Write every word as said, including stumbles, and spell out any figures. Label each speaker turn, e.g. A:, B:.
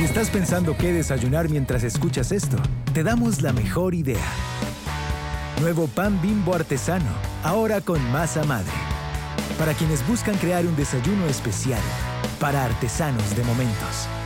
A: Si estás pensando qué desayunar mientras escuchas esto, te damos la mejor idea. Nuevo pan Bimbo artesano, ahora con masa madre. Para quienes buscan crear un desayuno especial, para artesanos de momentos.